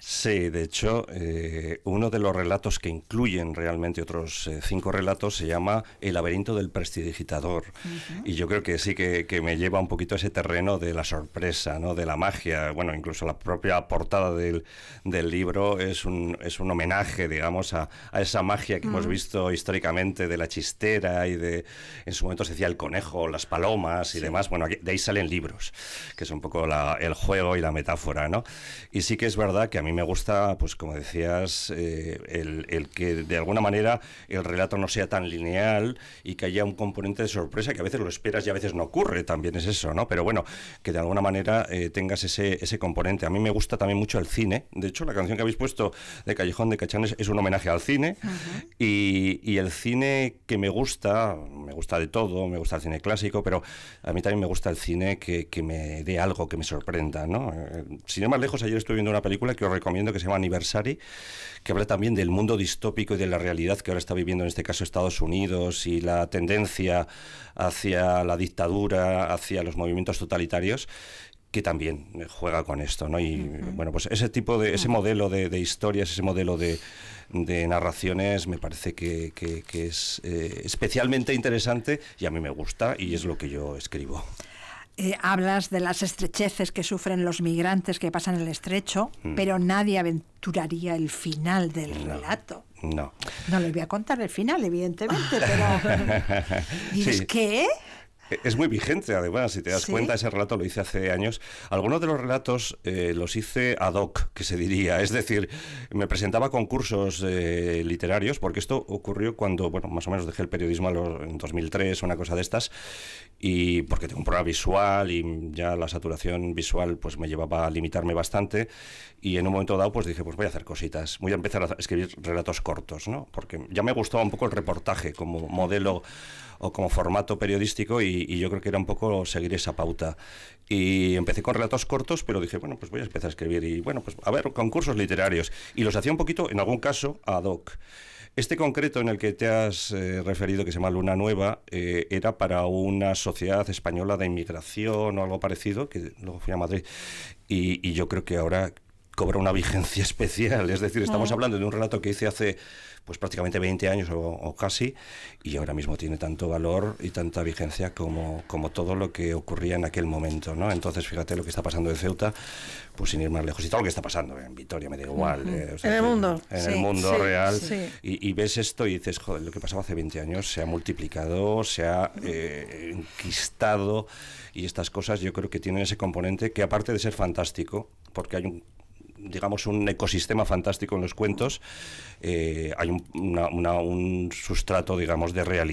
Sí, de hecho, uno de los relatos que incluyen realmente otros 5 relatos se llama El laberinto del prestidigitador. Y yo creo que sí que me lleva un poquito a ese terreno de la sorpresa, ¿no? De la magia. Bueno, incluso la propia portada del libro es un homenaje, digamos, a esa magia que hemos visto históricamente de la chistera y en su momento se decía el conejo, las palomas y demás. Bueno, de ahí salen libros, que es un poco el juego y la metáfora, ¿no? Y sí que es verdad que a mí me gusta, pues como decías, el que de alguna manera el relato no sea tan lineal y que haya un componente de sorpresa, que a veces lo esperas y a veces no ocurre, también es eso, ¿no? Pero bueno, que de alguna manera tengas ese componente. A mí me gusta también mucho el cine. De hecho, la canción que habéis puesto de Callejón de Cachanes es un homenaje al cine. Y el cine que me gusta de todo, me gusta el cine clásico, pero a mí también me gusta el cine que me dé algo, que me sorprenda, ¿no? Sin ir más lejos, ayer estuve viendo una película que os recomiendo que se llama Anniversary, que habla también del mundo distópico y de la realidad que ahora está viviendo en este caso Estados Unidos y la tendencia hacia la dictadura, hacia los movimientos totalitarios, que también juega con esto, ¿no? Y bueno, pues ese modelo de historias, ese modelo de narraciones me parece que es especialmente interesante y a mí me gusta y es lo que yo escribo. Hablas de las estrecheces que sufren los migrantes que pasan el estrecho, pero nadie aventuraría el final del relato. No les voy a contar el final, evidentemente, pero dices, sí. ¿qué? Es muy vigente, además, si te das cuenta, ese relato lo hice hace años. Algunos de los relatos los hice ad hoc, que se diría, es decir, me presentaba a concursos literarios, porque esto ocurrió cuando, bueno, más o menos dejé el periodismo en 2003, una cosa de estas, y porque tengo un programa visual y ya la saturación visual pues me llevaba a limitarme bastante, y en un momento dado pues dije, pues voy a hacer cositas, voy a empezar a escribir relatos cortos, ¿no? Porque ya me gustaba un poco el reportaje como modelo o como formato periodístico y yo creo que era un poco seguir esa pauta. Y empecé con relatos cortos, pero dije, bueno, pues voy a empezar a escribir y bueno, pues a ver, concursos literarios. Y los hacía un poquito, en algún caso, ad hoc. Este concreto en el que te has referido, que se llama Luna Nueva, era para una sociedad española de inmigración o algo parecido, que luego fui a Madrid. Y yo creo que ahora cobra una vigencia especial, es decir, estamos hablando de un relato que hice hace pues prácticamente 20 años o casi, y ahora mismo tiene tanto valor y tanta vigencia como todo lo que ocurría en aquel momento, ¿no? Entonces, fíjate lo que está pasando en Ceuta, pues sin ir más lejos, y todo lo que está pasando en Vitoria, me da igual. O sea, en el mundo. En el mundo real. Sí. Y ves esto y dices, joder, lo que pasaba hace 20 años se ha multiplicado, se ha enquistado, y estas cosas yo creo que tienen ese componente que, aparte de ser fantástico, porque hay un ecosistema fantástico en los cuentos, hay un sustrato, digamos, de realidad